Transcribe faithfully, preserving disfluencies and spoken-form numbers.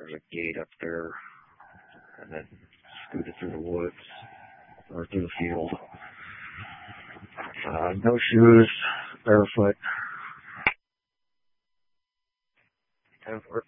there's a gate up there, and then scooted through the woods or through the field. Uh, no shoes, barefoot. And for